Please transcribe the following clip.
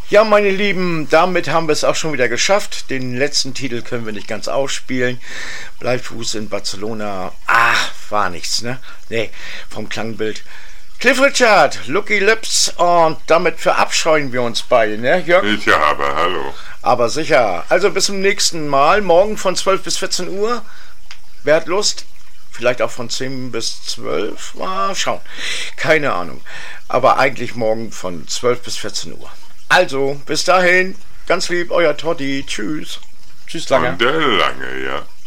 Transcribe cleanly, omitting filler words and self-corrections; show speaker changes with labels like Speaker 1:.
Speaker 1: Ja, meine Lieben, damit haben wir es auch schon wieder geschafft. Den letzten Titel können wir nicht ganz ausspielen. Bleifuß in Barcelona. War nichts, ne? Nee, vom Klangbild. Cliff Richard, Lucky Lips, und damit verabscheuen wir uns beide, ne, Jörg?
Speaker 2: Ich habe, hallo.
Speaker 1: Aber sicher. Also bis zum nächsten Mal. Morgen von 12 bis 14 Uhr. Wer hat Lust? Vielleicht auch von 10 bis 12? Mal schauen. Keine Ahnung. Aber eigentlich morgen von 12 bis 14 Uhr. Also, bis dahin. Ganz lieb, euer Toddy. Tschüss. Tschüss, Lange.
Speaker 2: Und der Lange, ja.